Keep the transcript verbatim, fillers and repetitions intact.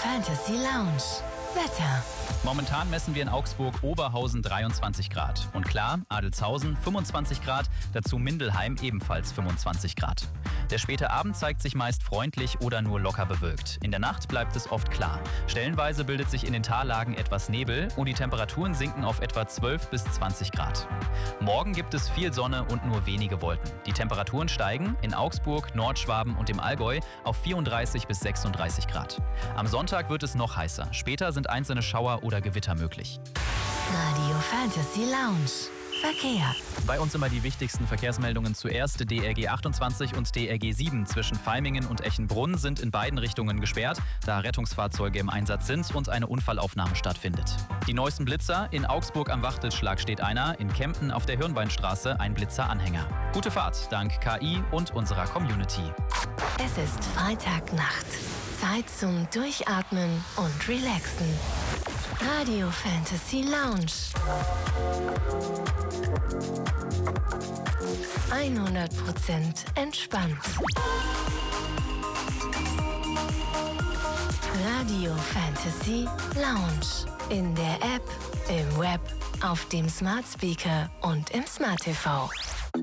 Fantasy Lounge. Wetter. Momentan messen wir in Augsburg Oberhausen dreiundzwanzig Grad. Und klar, Adelzhausen fünfundzwanzig Grad, dazu Mindelheim ebenfalls fünfundzwanzig Grad. Der späte Abend zeigt sich meist freundlich oder nur locker bewölkt. In der Nacht bleibt es oft klar. Stellenweise bildet sich in den Tallagen etwas Nebel und die Temperaturen sinken auf etwa zwölf bis zwanzig Grad. Morgen gibt es viel Sonne und nur wenige Wolken. Die Temperaturen steigen in Augsburg, Nordschwaben und im Allgäu auf vierunddreißig bis sechsunddreißig Grad. Am Sonntag wird es noch heißer. Später sind einzelne Schauer oder Gewitter möglich. Radio Fantasy Lounge. Verkehr. Bei uns immer die wichtigsten Verkehrsmeldungen zuerst. D R G achtundzwanzig und D R G sieben zwischen Vaimingen und Echenbrunn sind in beiden Richtungen gesperrt, da Rettungsfahrzeuge im Einsatz sind und eine Unfallaufnahme stattfindet. Die neuesten Blitzer: in Augsburg am Wachtelschlag steht einer, in Kempten auf der Hirnbeinstraße ein Blitzeranhänger. Gute Fahrt dank K I und unserer Community. Es ist Freitagnacht. Zeit zum Durchatmen und Relaxen. Radio Fantasy Lounge. hundert Prozent entspannt. Radio Fantasy Lounge. In der App, im Web, auf dem Smart Speaker und im Smart T V.